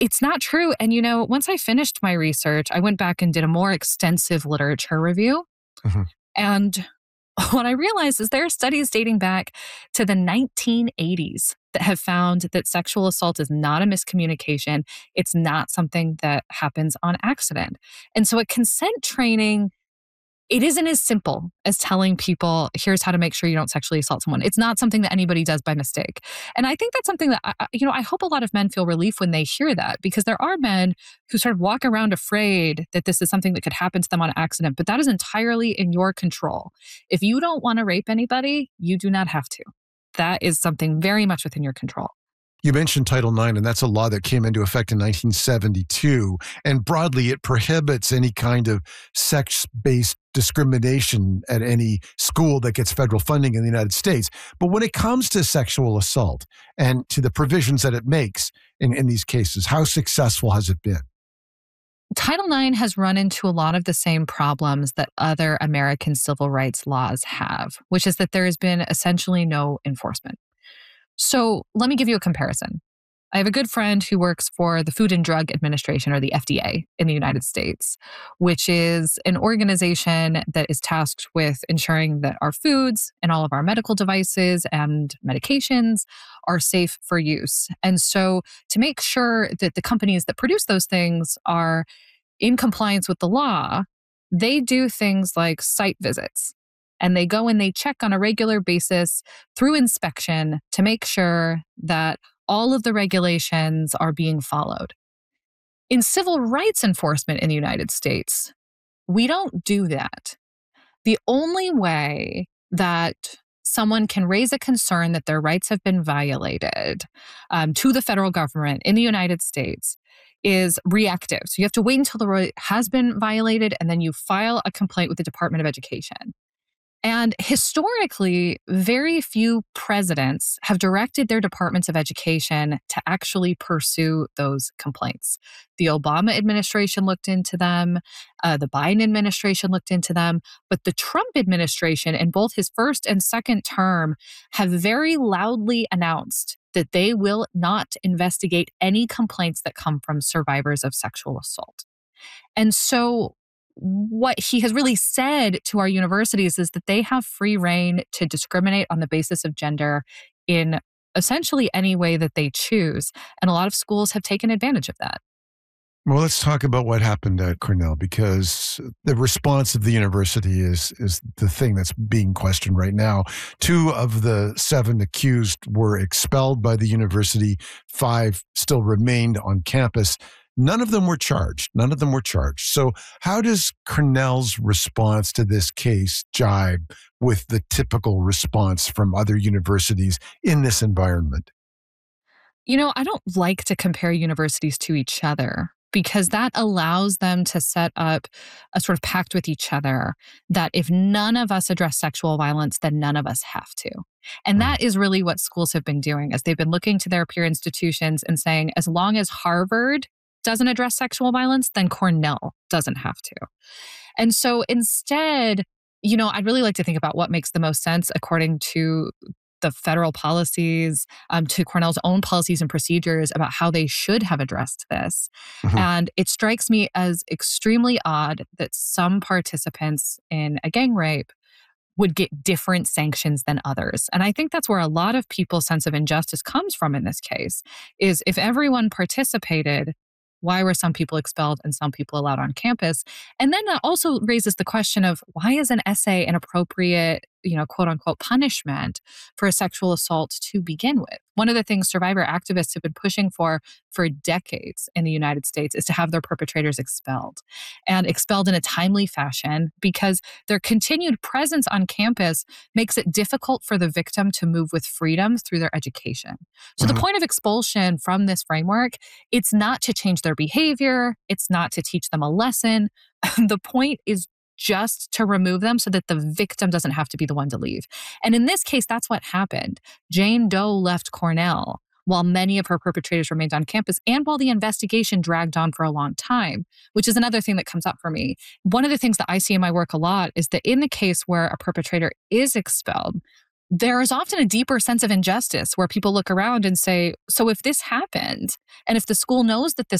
It's not true. And, once I finished my research, I went back and did a more extensive literature review. Mhm. And what I realized is there are studies dating back to the 1980s that have found that sexual assault is not a miscommunication. It's not something that happens on accident. And so at consent training, it isn't as simple as telling people, here's how to make sure you don't sexually assault someone. It's not something that anybody does by mistake. And I think that's something that, I hope a lot of men feel relief when they hear that, because there are men who sort of walk around afraid that this is something that could happen to them on accident, but that is entirely in your control. If you don't want to rape anybody, you do not have to. That is something very much within your control. You mentioned Title IX, and that's a law that came into effect in 1972. And broadly, it prohibits any kind of sex-based discrimination at any school that gets federal funding in the United States. But when it comes to sexual assault and to the provisions that it makes in these cases, how successful has it been? Title IX has run into a lot of the same problems that other American civil rights laws have, which is that there has been essentially no enforcement. So let me give you a comparison. I have a good friend who works for the Food and Drug Administration, or the FDA, in the United States, which is an organization that is tasked with ensuring that our foods and all of our medical devices and medications are safe for use. And so to make sure that the companies that produce those things are in compliance with the law, they do things like site visits. And they go and they check on a regular basis through inspection to make sure that all of the regulations are being followed. In civil rights enforcement in the United States, we don't do that. The only way that someone can raise a concern that their rights have been violated to the federal government in the United States is reactive. So you have to wait until the right has been violated, and then you file a complaint with the Department of Education. And historically, very few presidents have directed their departments of education to actually pursue those complaints. The Obama administration looked into them, the Biden administration looked into them, but the Trump administration, in both his first and second term, have very loudly announced that they will not investigate any complaints that come from survivors of sexual assault. And so what he has really said to our universities is that they have free rein to discriminate on the basis of gender in essentially any way that they choose. And a lot of schools have taken advantage of that. Well, let's talk about what happened at Cornell, because the response of the university is the thing that's being questioned right now. 2 of the 7 accused were expelled by the university. 5 still remained on campus. None of them were charged. So how does Cornell's response to this case jibe with the typical response from other universities in this environment? I don't like to compare universities to each other, because that allows them to set up a sort of pact with each other that if none of us address sexual violence, then none of us have to. And that is really what schools have been doing, as they've been looking to their peer institutions and saying, as long as Harvard doesn't address sexual violence, then Cornell doesn't have to. And so instead, I'd really like to think about what makes the most sense according to the federal policies, to Cornell's own policies and procedures about how they should have addressed this. Mhm. And it strikes me as extremely odd that some participants in a gang rape would get different sanctions than others. And I think that's where a lot of people's sense of injustice comes from in this case, is if everyone participated, why were some people expelled and some people allowed on campus? And then that also raises the question of, why is an essay an appropriate, quote unquote, punishment for a sexual assault to begin with? One of the things survivor activists have been pushing for decades in the United States is to have their perpetrators expelled, and expelled in a timely fashion, because their continued presence on campus makes it difficult for the victim to move with freedom through their education. So the point of expulsion from this framework, it's not to change their behavior, it's not to teach them a lesson. The point is just to remove them so that the victim doesn't have to be the one to leave. And in this case, that's what happened. Jane Doe left Cornell while many of her perpetrators remained on campus, and while the investigation dragged on for a long time, which is another thing that comes up for me. One of the things that I see in my work a lot is that in the case where a perpetrator is expelled, there is often a deeper sense of injustice where people look around and say, so if this happened, and if the school knows that this